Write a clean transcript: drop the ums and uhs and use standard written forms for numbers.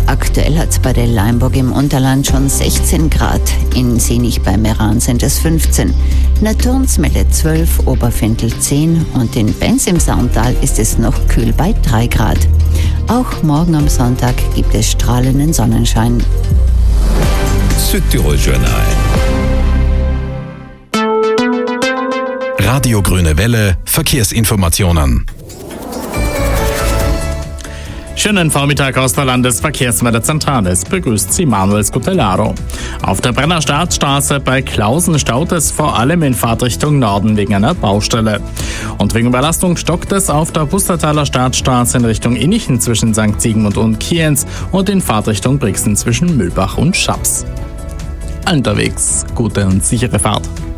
Aktuell hat es bei der Leimburg im Unterland schon 16 Grad. In Senich bei Meran sind es 15. In der Turnsmelle 12, Oberfendel 10 und in Benz im Sauntal ist es noch kühl bei 3 Grad. Auch morgen am Sonntag gibt es strahlenden Sonnenschein. Südtirol Journal. Radio Grüne Welle, Verkehrsinformationen. Schönen Vormittag aus der Landesverkehrswetterzentrale. Es begrüßt Sie Manuel Scutellaro. Auf der Brenner Staatsstraße bei Klausen staut es vor allem in Fahrtrichtung Norden wegen einer Baustelle. Und wegen Überlastung stockt es auf der Pustertaler Staatsstraße in Richtung Innichen zwischen St. Sigmund und Kienz und in Fahrtrichtung Brixen zwischen Mühlbach und Schaps. Unterwegs gute und sichere Fahrt.